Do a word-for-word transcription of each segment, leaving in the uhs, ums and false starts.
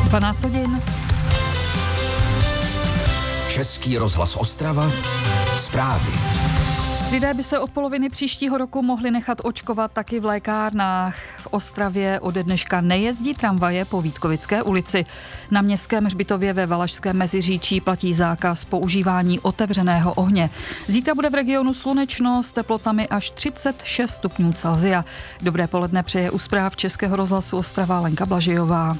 dvanáct hodin. Český rozhlas Ostrava. Zprávy. Lidé by se od poloviny příštího roku mohli nechat očkovat taky v lékárnách. V Ostravě ode dneška nejezdí tramvaje po Vítkovické ulici. Na Městském hřbitově ve Valašském Meziříčí platí zákaz používání otevřeného ohně. Zítra bude v regionu slunečno s teplotami až třicet šest stupňů Celsia. Dobré poledne přeje u zpráv Českého rozhlasu Ostrava Lenka Blažejová.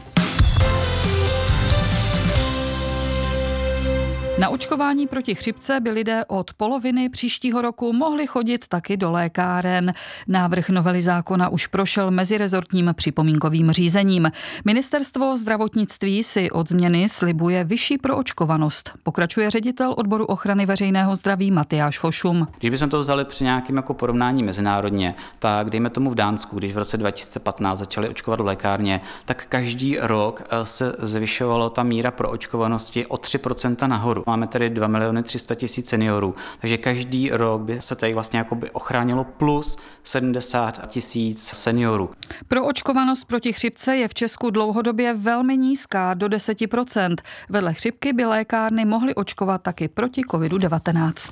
Na očkování proti chřipce by lidé od poloviny příštího roku mohli chodit taky do lékáren. Návrh novely zákona už prošel mezirezortním připomínkovým řízením. Ministerstvo zdravotnictví si od změny slibuje vyšší proočkovanost. Pokračuje ředitel odboru ochrany veřejného zdraví Matyáš Fošum. Když bychom to vzali při nějakém jako porovnání mezinárodně, tak dejme tomu v Dánsku, když v roce dva tisíce patnáct začali očkovat v lékárně, tak každý rok se zvyšovalo ta míra proočkovanosti o tři procenta nahoru. Máme tady dva miliony tři sta tisíc seniorů, takže každý rok by se tady vlastně jakoby ochránilo plus sedmdesát tisíc seniorů. Proočkovanost proti chřipce je v Česku dlouhodobě velmi nízká, do deset procent. Vedle chřipky by lékárny mohly očkovat taky proti kovidu devatenáct.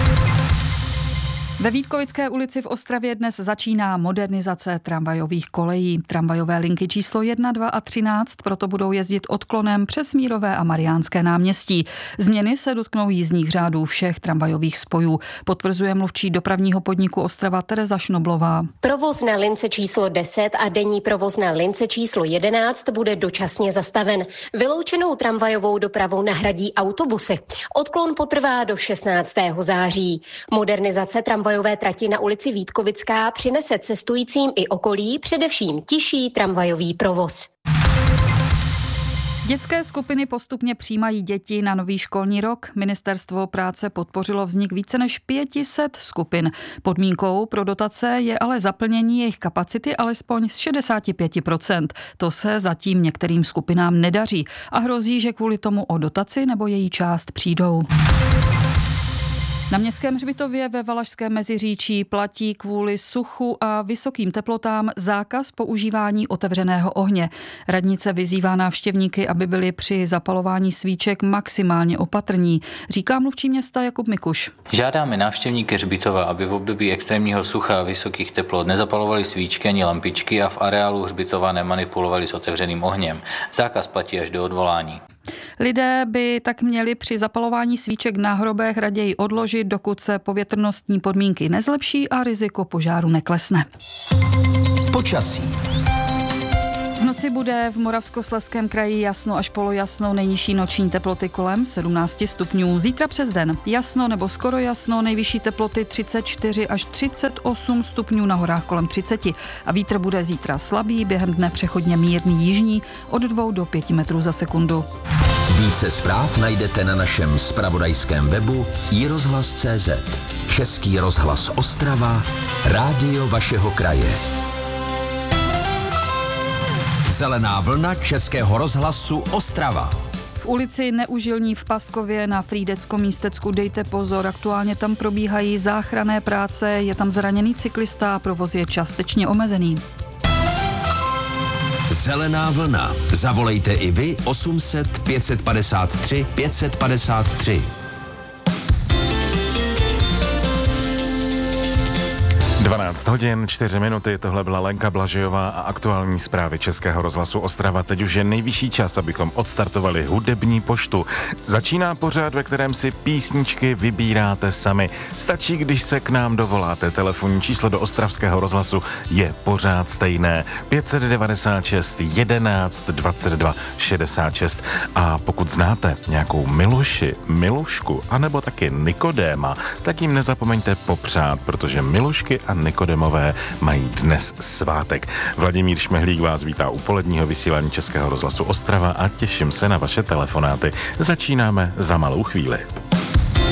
Ve Vítkovické ulici v Ostravě dnes začíná modernizace tramvajových kolejí. Tramvajové linky číslo jedna, dva a třináct proto budou jezdit odklonem přes Mírové a Mariánské náměstí. Změny se dotknou jízdních řádů všech tramvajových spojů, potvrzuje mluvčí dopravního podniku Ostrava Tereza Šnoblová. Provoz na lince číslo deset a denní provoz na lince číslo jedenáct bude dočasně zastaven. Vyloučenou tramvajovou dopravu nahradí autobusy. Odklon potrvá do šestnáctého září. Modernizace tramvajové Tramvajové trati na ulici Vítkovická přinese cestujícím i okolí především tišší tramvajový provoz. Dětské skupiny postupně přijímají děti na nový školní rok. Ministerstvo práce podpořilo vznik více než pět set skupin. Podmínkou pro dotace je ale zaplnění jejich kapacity alespoň z šedesát pět procent. To se zatím některým skupinám nedaří a hrozí, že kvůli tomu o dotaci nebo její část přijdou. Na Městském hřbitově ve Valašském Meziříčí platí kvůli suchu a vysokým teplotám zákaz používání otevřeného ohně. Radnice vyzývá návštěvníky, aby byli při zapalování svíček maximálně opatrní, říká mluvčí města Jakub Mikuš. Žádáme návštěvníky hřbitova, aby v období extrémního sucha a vysokých teplot nezapalovali svíčky ani lampičky a v areálu hřbitova nemanipulovali s otevřeným ohněm. Zákaz platí až do odvolání. Lidé by tak měli při zapalování svíček na hrobech raději odložit, dokud se povětrnostní podmínky nezlepší a riziko požáru neklesne. Počasí. V noci bude v Moravskoslezském kraji jasno až polojasno, nejnižší noční teploty kolem sedmnáct stupňů. Zítra přes den jasno nebo skoro jasno, nejvyšší teploty třicet čtyři až třicet osm stupňů, na horách kolem třicet. A vítr bude zítra slabý, během dne přechodně mírný jižní od dvou do pěti metrů za sekundu. Více zpráv najdete na našem zpravodajském webu i rozhlas tečka cé zet. Český rozhlas Ostrava, rádio vašeho kraje. Zelená vlna Českého rozhlasu Ostrava. V ulici Neužilní v Paskově na Frýdecko-Místecku dejte pozor, aktuálně tam probíhají záchranné práce, je tam zraněný cyklista a provoz je částečně omezený. Zelená vlna. Zavolejte i vy osm set pět padesát tři pět padesát tři. dvanáct hodin, čtyři minuty, tohle byla Lenka Blažejová a aktuální zprávy Českého rozhlasu Ostrava. Teď už je nejvyšší čas, abychom odstartovali hudební poštu. Začíná pořad, ve kterém si písničky vybíráte sami. Stačí, když se k nám dovoláte. Telefonní číslo do Ostravského rozhlasu je pořád stejné. pět set devadesát šest jedenáct dvacet dva šedesát šest. A pokud znáte nějakou Miluši, Milušku, anebo taky Nikodéma, tak jim nezapomeňte popřát, protože Milušky a Nikodemové mají dnes svátek. Vladimír Šmehlík vás vítá u poledního vysílání Českého rozhlasu Ostrava a těším se na vaše telefonáty. Začínáme za malou chvíli.